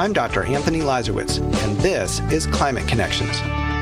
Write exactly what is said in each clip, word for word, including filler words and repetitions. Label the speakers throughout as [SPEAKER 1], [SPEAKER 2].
[SPEAKER 1] I'm Doctor Anthony Lazarowitz, and this is Climate Connections.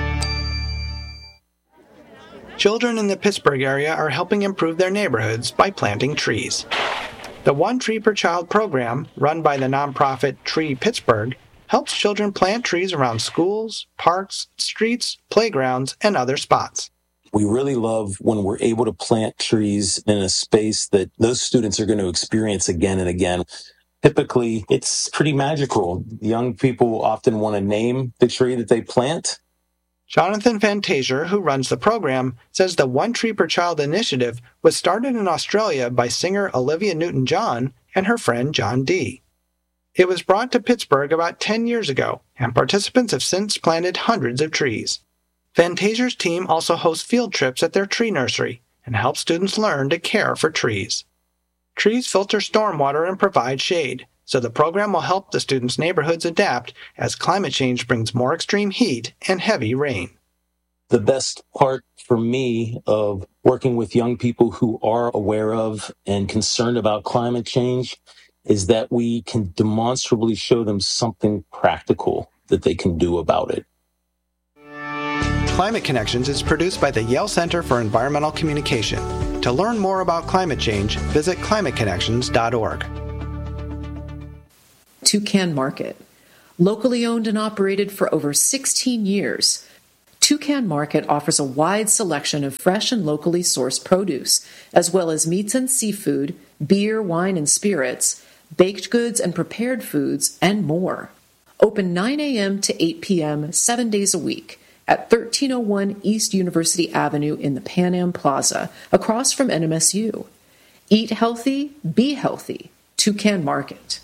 [SPEAKER 1] Children in the Pittsburgh area are helping improve their neighborhoods by planting trees. The One Tree Per Child program, run by the nonprofit Tree Pittsburgh, helps children plant trees around schools, parks, streets, playgrounds, and other spots.
[SPEAKER 2] We really love when we're able to plant trees in a space that those students are going to experience again and again. Typically, it's pretty magical. Young people often want to name the tree that they plant.
[SPEAKER 1] Jonathan Fantasia, who runs the program, says the One Tree Per Child initiative was started in Australia by singer Olivia Newton-John and her friend John Dee. It was brought to Pittsburgh about ten years ago, and participants have since planted hundreds of trees. Fantasia's team also hosts field trips at their tree nursery and helps students learn to care for trees. Trees filter stormwater and provide shade, so the program will help the students' neighborhoods adapt as climate change brings more extreme heat and heavy rain.
[SPEAKER 2] The best part for me of working with young people who are aware of and concerned about climate change is that we can demonstrably show them something practical that they can do about it.
[SPEAKER 1] Climate Connections is produced by the Yale Center for Environmental Communication. To learn more about climate change, visit climate connections dot org.
[SPEAKER 3] Toucan Market. Locally owned and operated for over sixteen years, Toucan Market offers a wide selection of fresh and locally sourced produce, as well as meats and seafood, beer, wine, and spirits, baked goods and prepared foods, and more. Open nine a.m. to eight p.m. seven days a week at thirteen oh one East University Avenue in the Pan Am Plaza, across from N M S U. Eat healthy, be healthy. Toucan Market.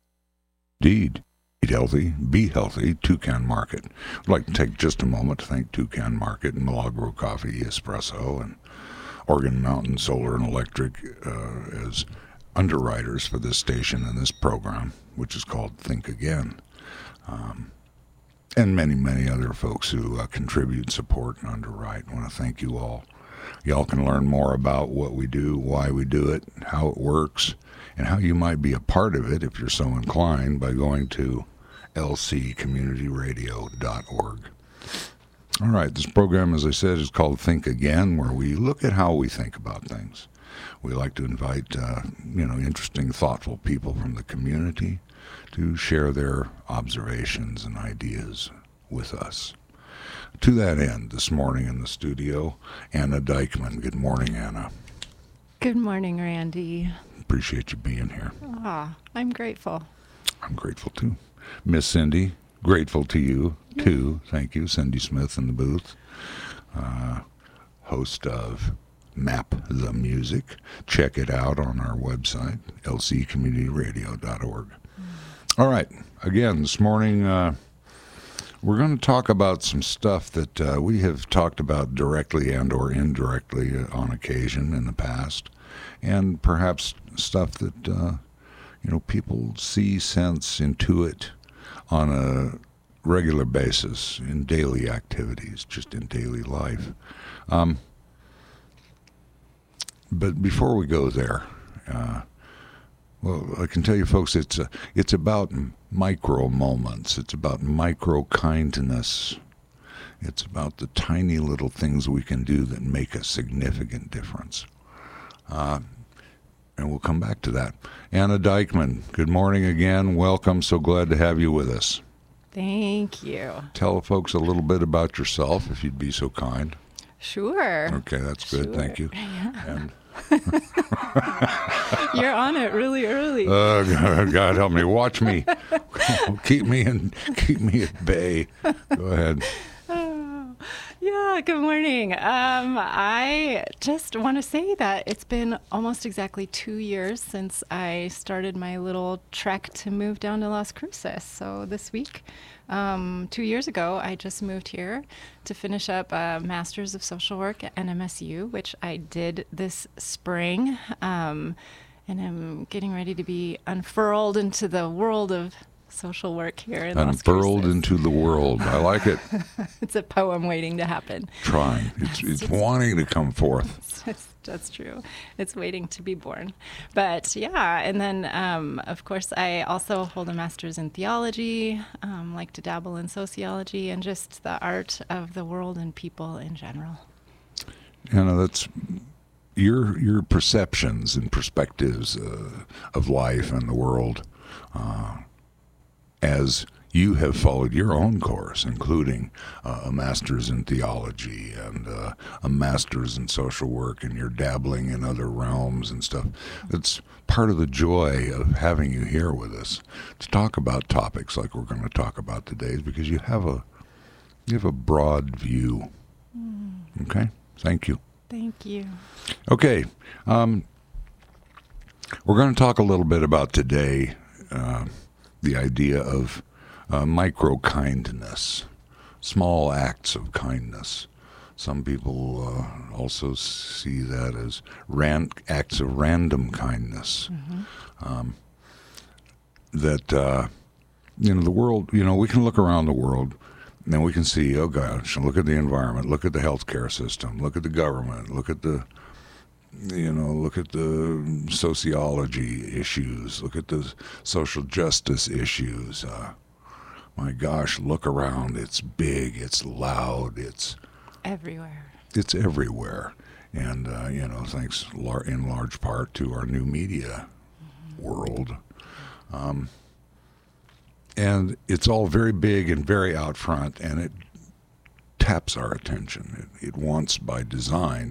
[SPEAKER 4] Indeed. Eat healthy, be healthy, Toucan Market. I'd like to take just a moment to thank Toucan Market and Milagro Coffee Espresso and Oregon Mountain Solar and Electric uh, as underwriters for this station and this program, which is called Think Again. Um, and many, many other folks who uh, contribute, support, and underwrite. I want to thank you all. Y'all can learn more about what we do, why we do it, how it works, and how you might be a part of it if you're so inclined by going to L C community radio dot org. All right, this program, as I said, is called Think Again, where we look at how we think about things. We like to invite, uh, you know, interesting, thoughtful people from the community to share their observations and ideas with us. To that end, this morning in the studio, Anna Dykman. Good morning, Anna.
[SPEAKER 5] Good morning, Randy.
[SPEAKER 4] Appreciate you being here.
[SPEAKER 5] Ah, I'm grateful.
[SPEAKER 4] I'm grateful, too. Miss Cindy, grateful to you, too. Thank you. Cindy Smith in the booth, uh, host of Map the Music. Check it out on our website, L C community radio dot org. Mm. All right. Again, this morning, uh, we're going to talk about some stuff that uh, we have talked about directly and or indirectly on occasion in the past, and perhaps stuff that uh, you know people see, sense, intuit on a regular basis in daily activities, just in daily life. Um, but before we go there, uh, well, I can tell you, folks, it's a, it's about micro moments. It's about micro kindness. It's about the tiny little things we can do that make a significant difference. Uh, and we'll come back to that. Anna Dykman, good morning again. Welcome. So glad to have you with us.
[SPEAKER 5] Thank you.
[SPEAKER 4] Tell folks a little bit about yourself, if you'd be so kind.
[SPEAKER 5] Sure.
[SPEAKER 4] Okay, that's good.
[SPEAKER 5] Sure.
[SPEAKER 4] Thank you.
[SPEAKER 5] Yeah.
[SPEAKER 4] And
[SPEAKER 5] you're on it really early.
[SPEAKER 4] Oh, God, God help me. Watch me. keep me in, keep me at bay. Go ahead.
[SPEAKER 5] Oh, yeah, good morning. Um, I just want to say that it's been almost exactly two years since I started my little trek to move down to Las Cruces. So this week, um, two years ago, I just moved here to finish up a Master's of Social Work at N M S U, which I did this spring. Um, and I'm getting ready to be unfurled into the world of social work here in
[SPEAKER 4] Unfurled
[SPEAKER 5] Las Cruces.
[SPEAKER 4] into the world. I like it.
[SPEAKER 5] It's a poem waiting to happen.
[SPEAKER 4] Trying. It's, it's wanting to come forth.
[SPEAKER 5] That's, that's true. It's waiting to be born. But yeah, and then um, of course I also hold a master's in theology, um, like to dabble in sociology and just the art of the world and people in general.
[SPEAKER 4] You know, that's your your perceptions and perspectives uh, of life and the world uh, as you have followed your own course, including uh, a master's in theology and uh, a master's in social work, and you're dabbling in other realms and stuff. It's part of the joy of having you here with us to talk about topics like we're going to talk about today, is because you have a you have a broad view. Mm. Okay, thank you.
[SPEAKER 5] Thank you.
[SPEAKER 4] Okay, um, we're going to talk a little bit about today uh, the idea of Uh, micro-kindness, small acts of kindness. Some people uh, also see that as ran- acts of random kindness. Mm-hmm. Um, that, uh, you know, the world, you know, we can look around the world and we can see, oh gosh, look at the environment, look at the healthcare system, look at the government, look at the, you know, look at the sociology issues, look at the social justice issues. Uh, My gosh, look around. It's big, it's loud, it's
[SPEAKER 5] everywhere.
[SPEAKER 4] It's everywhere. And, uh, you know, thanks lar- in large part to our new media mm-hmm. world. Um, and it's all very big and very out front, and it taps our attention. It, it wants, by design,